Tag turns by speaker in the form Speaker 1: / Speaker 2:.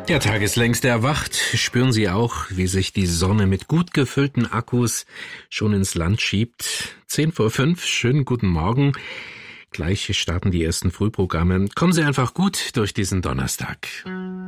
Speaker 1: Ja, tageslängst erwacht, spüren Sie auch, wie sich die Sonne mit gut gefüllten Akkus schon ins Land schiebt. 5:10, schönen guten Morgen. Gleich starten die ersten Frühprogramme. Kommen Sie einfach gut durch diesen Donnerstag.